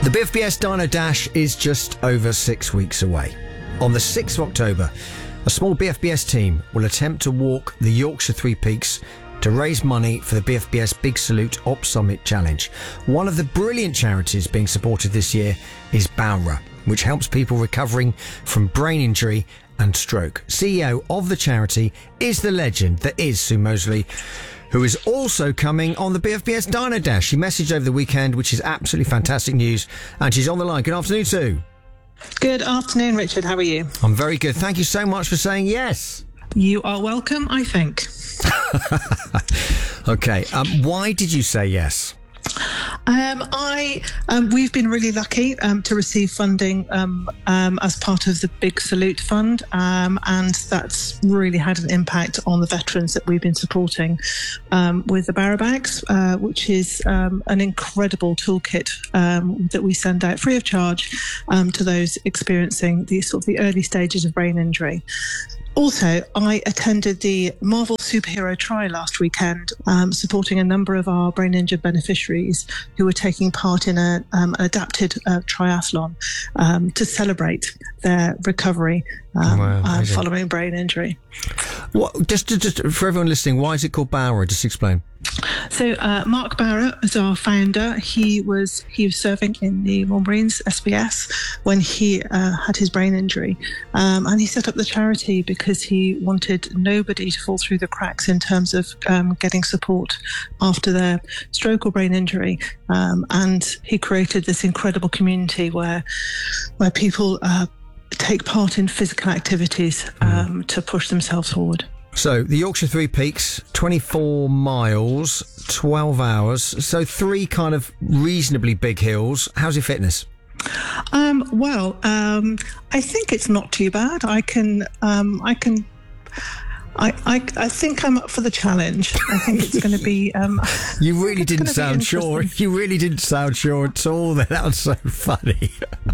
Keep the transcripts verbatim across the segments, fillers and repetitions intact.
The B F B S Dino Dash is just over six weeks away. On the sixth of October, a small B F B S team will attempt to walk the Yorkshire Three Peaks to raise money for the B F B S Big Salute Op Summit Challenge. One of the brilliant charities being supported this year is Bowra, which helps people recovering from brain injury and stroke. C E O of the charity is the legend that is Sue Mosley, who is also coming on the B F B S Dino Dash. She messaged over the weekend, which is absolutely fantastic news, and she's on the line. Good afternoon, Sue. Good afternoon, Richard. How are you? I'm very good. Thank you so much for saying yes. You are welcome, I think. Okay. Um, why did you say yes? Um, I um, we've been really lucky um, to receive funding um, um, as part of the Big Salute Fund, um, and that's really had an impact on the veterans that we've been supporting um, with the Bowra Bags, uh, which is um, an incredible toolkit um, that we send out free of charge um, to those experiencing the sort of the early stages of brain injury. Also, I attended the Marvel Superhero Tri last weekend, um, supporting a number of our brain injured beneficiaries who were taking part in a, um, an adapted uh, triathlon um, to celebrate their recovery um, Wow, uh, following brain injury. What, just, just for everyone listening, why is it called Bowra? Just explain. So uh, Mark Bowra is our founder. He was he was serving in the Royal Marines S B S when he uh, had his brain injury, um, and he set up the charity because he wanted nobody to fall through the cracks in terms of um, getting support after their stroke or brain injury. Um, and he created this incredible community where where people uh, take part in physical activities um, to push themselves forward. So, the Yorkshire Three Peaks, twenty-four miles, twelve hours. So, three kind of reasonably big hills. How's your fitness? Um, well, um, I think it's not too bad. I can, um, I can, I, I, I think I'm up for the challenge. I think it's going to be. Um, you really didn't sound sure. You really didn't sound sure at all. That was so funny.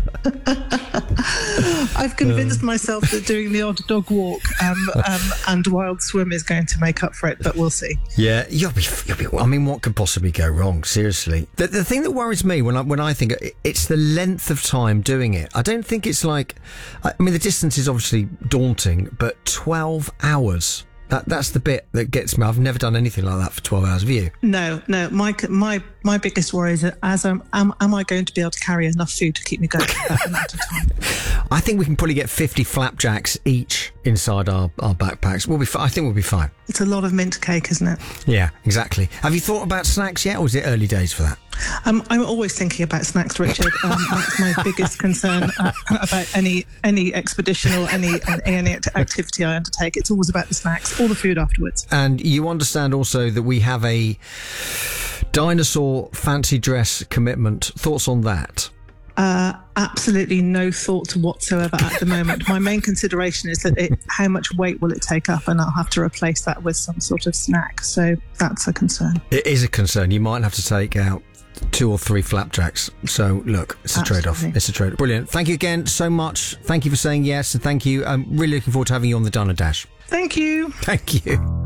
I've convinced myself that doing the odd dog walk um, um, and wild swim is going to make up for it, but we'll see. Yeah, you'll be. You'll be I mean, what could possibly go wrong? Seriously, the, the thing that worries me when I when I think it's the length of time doing it. I don't think it's like. I mean, the distance is obviously daunting, but twelve hours. That that's the bit that gets me. I've never done anything like that for twelve hours. Have you? No, no. My my my biggest worry is that as I'm, am am I going to be able to carry enough food to keep me going for that amount of time? I think we can probably get fifty flapjacks each inside our, our backpacks. We'll be. I think we'll be fine. It's a lot of mint cake, isn't it? Yeah, exactly. Have you thought about snacks yet, or is it early days for that? Um, I'm always thinking about snacks, Richard. Um, that's my biggest concern uh, about any any expedition or any any activity I undertake. It's always about the snacks, all the food afterwards. And you understand also that we have a dinosaur fancy dress commitment. Thoughts on that? Uh, absolutely no thoughts whatsoever at the moment. My main consideration is that it, how much weight will it take up, and I'll have to replace that with some sort of snack. So that's a concern. It is a concern. You might have to take out two or three flapjacks. So look, it's a Absolutely. trade-off. It's a trade-off. Brilliant. Thank you again so much. Thank you for saying yes, and thank you. I'm really looking forward to having you on the Dino Dash. Thank you. Thank you.